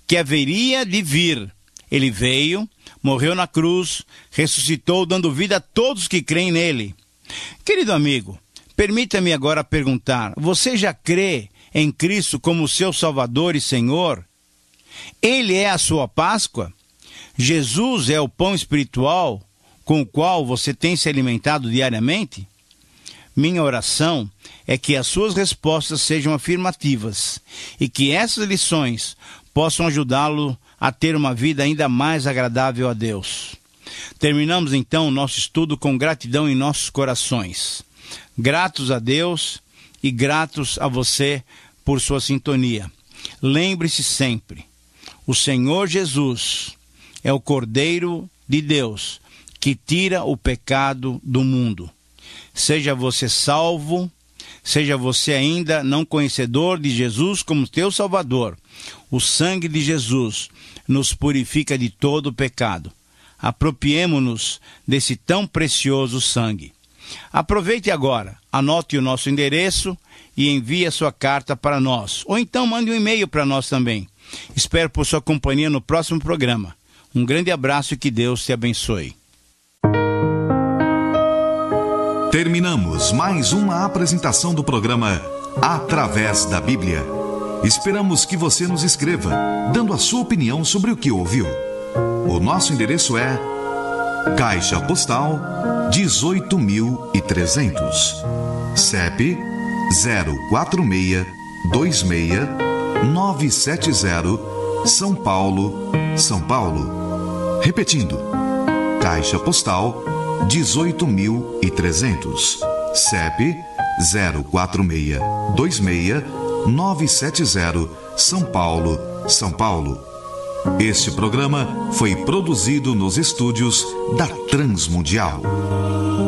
que haveria de vir. Ele veio, morreu na cruz, ressuscitou, dando vida a todos que creem nele. Querido amigo, permita-me agora perguntar, você já crê em Cristo como seu Salvador e Senhor? Ele é a sua Páscoa? Jesus é o pão espiritual com o qual você tem se alimentado diariamente? Minha oração é que as suas respostas sejam afirmativas e que essas lições possam ajudá-lo a ter uma vida ainda mais agradável a Deus. Terminamos então o nosso estudo com gratidão em nossos corações. Gratos a Deus e gratos a você por sua sintonia. Lembre-se sempre, o Senhor Jesus é o Cordeiro de Deus que tira o pecado do mundo. Seja você salvo, seja você ainda não conhecedor de Jesus como teu Salvador, o sangue de Jesus nos purifica de todo o pecado. Apropriemo-nos desse tão precioso sangue. Aproveite agora, anote o nosso endereço e envie a sua carta para nós. Ou então mande um e-mail para nós também. Espero por sua companhia no próximo programa. Um grande abraço e que Deus te abençoe. Terminamos mais uma apresentação do programa Através da Bíblia. Esperamos que você nos escreva, dando a sua opinião sobre o que ouviu. O nosso endereço é Caixa Postal 18.300, CEP 04626-970, São Paulo, São Paulo. Repetindo, Caixa Postal 18.300, CEP 04626-970, São Paulo, São Paulo. Este programa foi produzido nos estúdios da Transmundial.